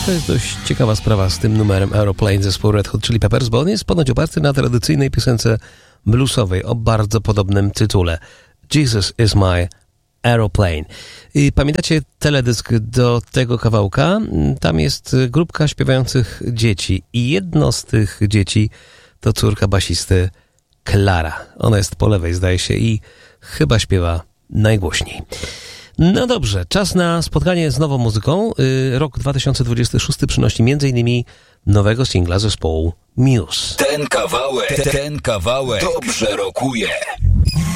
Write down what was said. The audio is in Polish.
To jest dość ciekawa sprawa z tym numerem Aeroplane zespołu Red Hot Chili Peppers, bo on jest ponoć oparty na tradycyjnej piosence bluesowej o bardzo podobnym tytule. Jesus is my Aeroplane. I pamiętacie teledysk do tego kawałka? Tam jest grupka śpiewających dzieci i jedno z tych dzieci to córka basisty Klara. Ona jest po lewej, zdaje się, i chyba śpiewa najgłośniej. No dobrze, czas na spotkanie z nową muzyką. Rok 2026 przynosi m.in. nowego singla zespołu Muse. Ten kawałek dobrze rokuje.